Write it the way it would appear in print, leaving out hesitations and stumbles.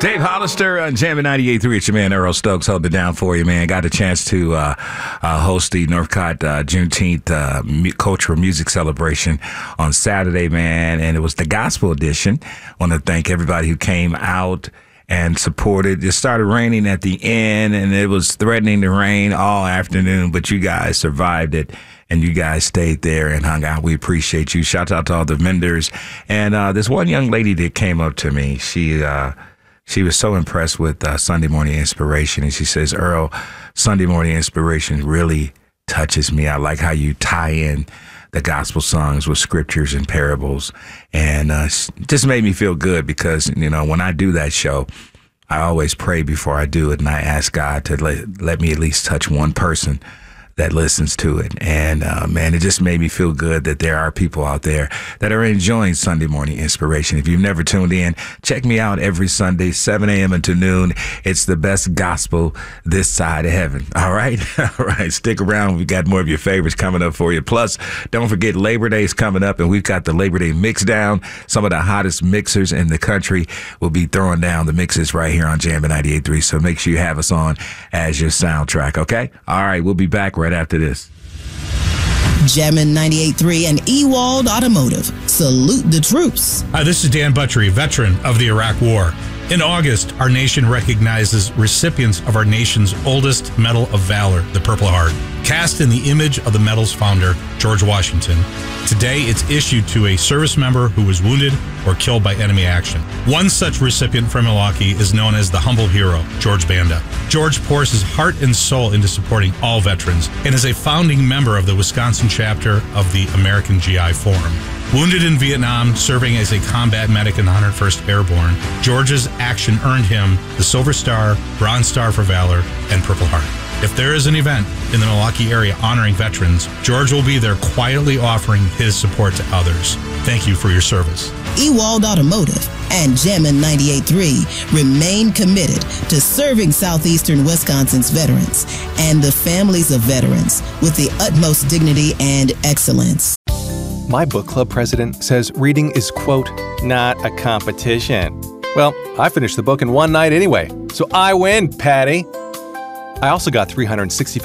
Dave Hollister on Jammin' 98.3. It's your man Earl Stokes holding it down for you, man. Got a chance to host the Northcott Juneteenth Cultural Music Celebration on Saturday, man, and it was the gospel edition. Want to thank everybody who came out and supported. It started raining at the end, and it was threatening to rain all afternoon, but you guys survived it. And you guys stayed there and hung out. We appreciate you. Shout out to all the vendors. And this one young lady that came up to me, she was so impressed with Sunday Morning Inspiration. And she says, Earl, Sunday Morning Inspiration really touches me. I like how you tie in the gospel songs with scriptures and parables. And just made me feel good because, you know, when I do that show, I always pray before I do it. And I ask God to let me at least touch one person that listens to it. And man, it just made me feel good that there are people out there that are enjoying Sunday Morning Inspiration. If you've never tuned in, check me out every Sunday, 7 a.m. until noon. It's the best gospel this side of heaven. All right? All right. Stick around. We got more of your favorites coming up for you. Plus, don't forget Labor Day is coming up, and we've got the Labor Day mix down. Some of the hottest mixers in the country will be throwing down the mixes right here on Jammin' 98.3. So make sure you have us on as your soundtrack, okay? All right. We'll be back right after this. Jammin' 98.3 and Ewald Automotive. Salute the troops. Hi, this is Dan Butchery, veteran of the Iraq War. In August, our nation recognizes recipients of our nation's oldest Medal of Valor, the Purple Heart, cast in the image of the medal's founder, George Washington. Today, it's issued to a service member who was wounded or killed by enemy action. One such recipient from Milwaukee is known as the humble hero, George Banda. George pours his heart and soul into supporting all veterans and is a founding member of the Wisconsin chapter of the American GI Forum. Wounded in Vietnam, serving as a combat medic in the 101st Airborne, George's action earned him the Silver Star, Bronze Star for Valor, and Purple Heart. If there is an event in the Milwaukee area honoring veterans, George will be there quietly offering his support to others. Thank you for your service. Ewald Automotive and Jammin' 98.3 remain committed to serving Southeastern Wisconsin's veterans and the families of veterans with the utmost dignity and excellence. My book club president says reading is, quote, not a competition. Well, I finished the book in one night anyway, so I win, Patty. I also got 365